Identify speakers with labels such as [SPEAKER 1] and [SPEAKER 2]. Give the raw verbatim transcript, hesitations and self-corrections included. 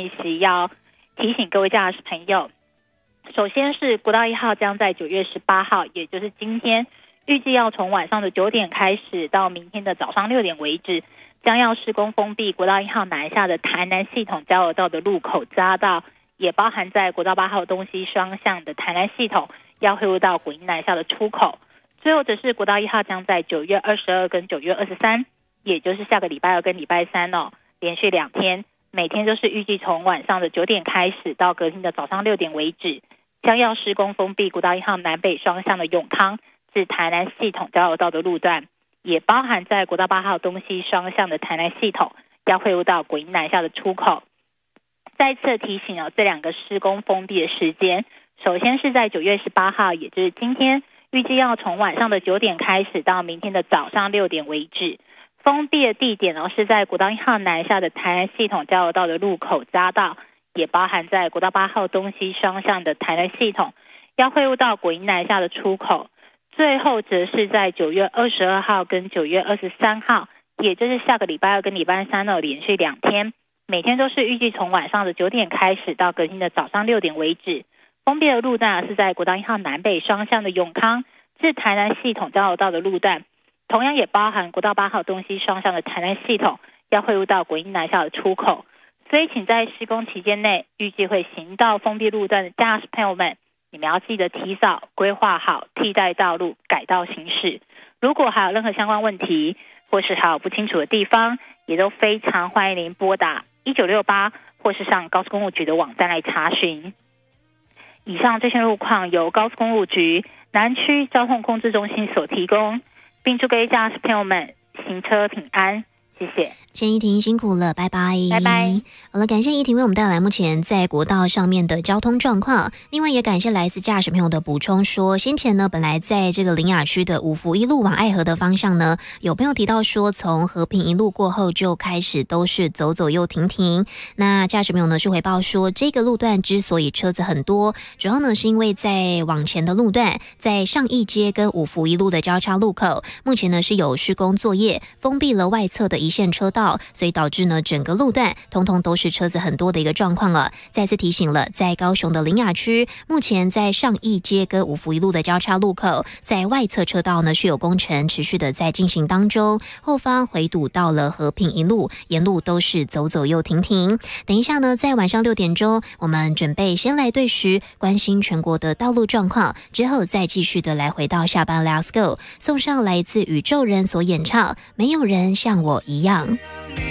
[SPEAKER 1] 讯息要提醒各位驾驶朋友。首先是国道一号将在九月十八号，也就是今天，预计要从晚上的九点开始到明天的早上六点为止，将要施工封闭国道一号南下的台南系统交流道的路口匝道，也包含在国道八号东西双向的台南系统要汇入到国营南下的出口。最后则是国道一号将在九月二十二跟九月二十三，也就是下个礼拜二跟礼拜三哦，连续两天，每天都是预计从晚上的九点开始到隔天的早上六点为止，将要施工封闭国道一号南北双向的永康至台南系统交流道的路段，也包含在国道八号东西双向的台南系统要汇入到国营南下的出口。再次提醒哦，这两个施工封闭的时间，首先是在九月十八号，也就是今天，预计要从晚上的九点开始到明天的早上六点为止。封闭的地点哦，是在国道一号南下的台南系统交流道的路口匝道，也包含在国道八号东西双向的台南系统要汇入到国营南下的出口。最后则是在九月二十二号跟九月二十三号，也就是下个礼拜二跟礼拜三呢，连续两天，每天都是预计从晚上的九点开始到隔天的早上六点为止。封闭的路段是在国道一号南北双向的永康至台南系统交流道的路段，同样也包含国道八号东西双向的台南系统要汇入到国营南下的出口。所以请在施工期间内预计会行到封闭路段的驾驶朋友们，你们要记得提早规划好替代道路改道行驶。如果还有任何相关问题，或是还有不清楚的地方，也都非常欢迎您拨打一九六八，或是上高速公路局的网站来查询。以上这些路况由高速公路局南区交通控制中心所提供，并祝各位驾驶朋友们行车平安，谢谢。
[SPEAKER 2] 谢依婷辛苦了，拜拜，
[SPEAKER 1] 拜拜。
[SPEAKER 2] 好了，感谢依婷为我们带来目前在国道上面的交通状况。另外也感谢来自驾驶朋友的补充说，先前呢，本来在这个苓雅区的五福一路往爱河的方向呢，有朋友提到说，从和平一路过后就开始都是走走又停停。那驾驶朋友呢是回报说，这个路段之所以车子很多，主要呢是因为在往前的路段，在上义街跟五福一路的交叉路口，目前呢是有施工作业，封闭了外侧的一线车道，所以导致呢整个路段通通都是车子很多的一个状况了。再次提醒了，在高雄的苓雅区，目前在上义街跟五福一路的交叉路口，在外侧车道呢是有工程持续的在进行当中，后方回堵到了和平一路，沿路都是走走又停停。等一下呢，在晚上六点钟，我们准备先来对时关心全国的道路状况，之后再继续的来回到下班 Let's Go， 送上来自宇宙人所演唱《没有人像我一样》。